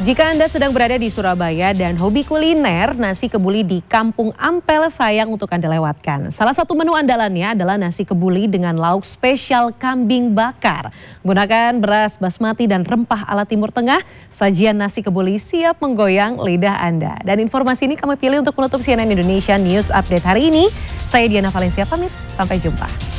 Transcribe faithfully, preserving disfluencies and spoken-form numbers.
Jika Anda sedang berada di Surabaya dan hobi kuliner, nasi kebuli di Kampung Ampel sayang untuk Anda lewatkan. Salah satu menu andalannya adalah nasi kebuli dengan lauk spesial kambing bakar. Menggunakan beras basmati dan rempah ala Timur Tengah, sajian nasi kebuli siap menggoyang lidah Anda. Dan informasi ini kami pilih untuk menutup C N N Indonesia News Update hari ini. Saya Diana Valencia pamit, sampai jumpa.